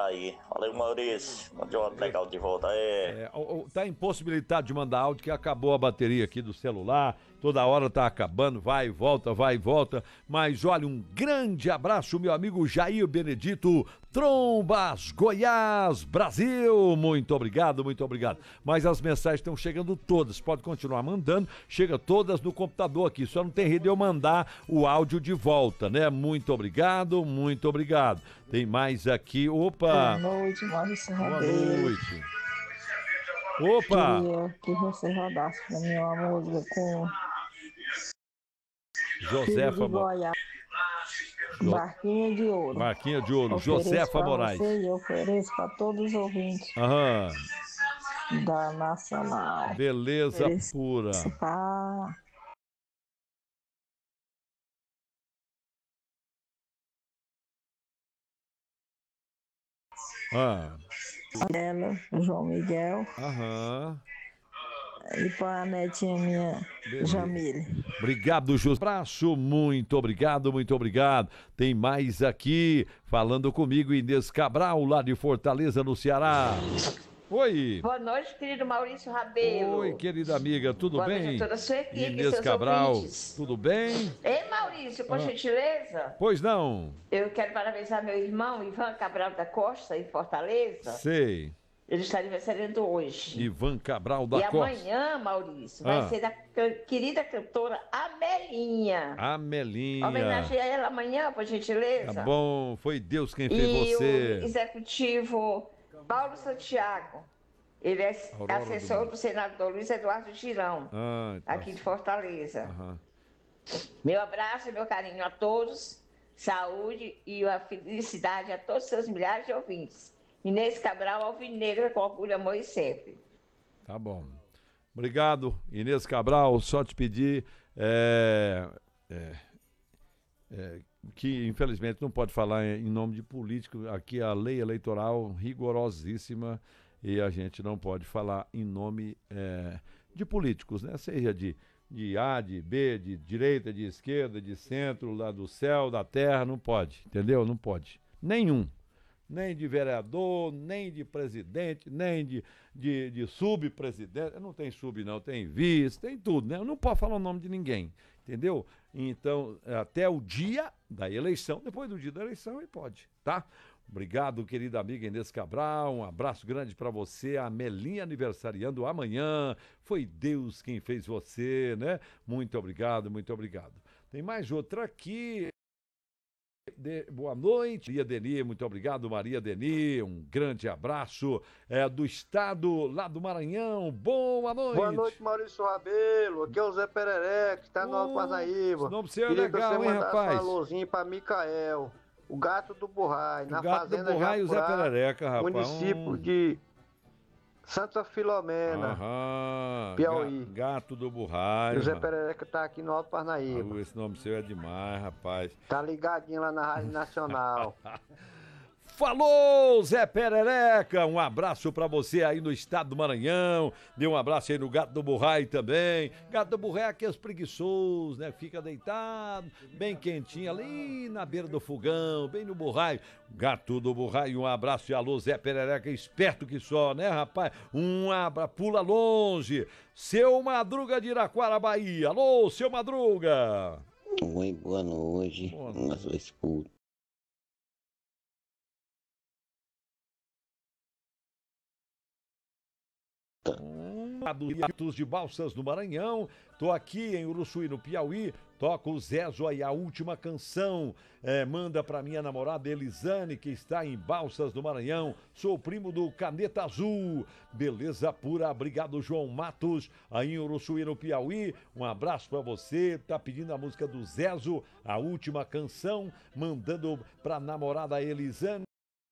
aí. Valeu, Maurício. Bom dia, legal de volta aí. Tá impossibilitado de mandar áudio que acabou a bateria aqui do celular, toda hora tá acabando, vai e volta, mas olha, um grande abraço, meu amigo Jair Benedito, Trombas, Goiás, Brasil, muito obrigado, mas as mensagens estão chegando todas, pode continuar mandando, chega todas no computador aqui, só não tem rede de eu mandar o áudio de volta, né, muito obrigado, tem mais aqui, opa! Boa noite, Maurício Boa Rabelo. noite. Opa! Queria que você rodasse pra mim uma música com Josefa Filho de Goiás, Barquinha de Ouro. Marquinha de Ouro, Ofereço Josefa pra Moraes. você e ofereço para todos os ouvintes Aham, da Nacional. beleza Ofereço pura. pra Ah, ela, João Miguel, aham. e pra netinha minha, Beleza. Jamile. Obrigado, José. Abraço, muito obrigado. Tem mais aqui, falando comigo, Inês Cabral, lá de Fortaleza, no Ceará. Oi. Boa noite, querido Maurício Rabelo. Oi, querida amiga, tudo Boa bem? noite a toda a sua equipe, Inês seus Cabral, ouvintes. tudo bem? Ei, Maurício, por gentileza, Pois não, eu quero parabenizar meu irmão, Ivan Cabral da Costa, em Fortaleza. sei. Ele está aniversariando hoje. Ivan Cabral da E Costa. amanhã, Maurício, vai ser da querida cantora Amelinha. Amelinha. Homenageia ela amanhã, por gentileza. Tá bom, foi Deus quem fez E você. o executivo Paulo Santiago. Ele é Aurora assessor do- do senador Luiz Eduardo Girão, Ah, tá. aqui de Fortaleza. Aham. Meu abraço e meu carinho a todos, saúde e a felicidade a todos os seus milhares de ouvintes. Inês Cabral, alvinegra, com orgulho, amor e sempre. Tá bom. Obrigado, Inês Cabral. Só te pedir que, infelizmente, não pode falar em nome de político. Aqui a lei eleitoral rigorosíssima e a gente não pode falar em nome de políticos, né? Seja de A, de B, de direita, de esquerda, de centro, lá do céu, da terra, não pode, entendeu? Não pode. Nenhum. Nem de vereador, nem de presidente, nem de subpresidente. Não tem sub, não, tem vice, tem tudo, né? Não pode falar o nome de ninguém, entendeu? Então, até o dia da eleição, depois do dia da eleição, ele pode, tá? Obrigado, querida amiga Inês Cabral, um abraço grande pra você, a Melinha aniversariando amanhã, foi Deus quem fez você, né? Muito obrigado. Tem mais outra aqui. Boa noite, Maria Deni, muito obrigado, Maria Deni, um grande abraço, do estado lá do Maranhão, boa noite. Boa noite, Maurício Rabelo, aqui é o Zé Perereca, que tá no Alto Parnaíba. Esse nome seu é Queria legal, que hein, você mandasse rapaz? um alôzinho pra Micael, o gato do Burrai, na O gato do fazenda Burrai e o Zé Japurá, Perereca, rapaz. município de Santa Filomena, Aham, Piauí. Gato do Burrai. E o Zé Perereca tá aqui no Alto Parnaíba. Esse nome seu é demais, rapaz. Tá ligadinho lá na Rádio Nacional. Falou, Zé Perereca, um abraço pra você aí no estado do Maranhão, dê um abraço aí no Gato do Burrai também. Gato do Burrai é aqueles preguiçosos, né, fica deitado, bem quentinho ali na beira do fogão, bem no Burrai. Gato do Burrai, um abraço e alô, Zé Perereca, esperto que só, né, rapaz? Um abraço, pula longe. Seu Madruga de Iraquara, Bahia. Alô, seu Madruga. Oi, boa noite. Boa noite. Nossa, escuta. Dos de Balsas no Maranhão, tô aqui em Uruçuí, no Piauí, toco o Zezo aí, a última canção, manda pra minha namorada Elisane, que está em Balsas do Maranhão, sou primo do Caneta Azul, beleza pura, obrigado João Matos, aí em Uruçuí, no Piauí, um abraço pra você, tá pedindo a música do Zezo, a última canção, mandando pra namorada Elisane.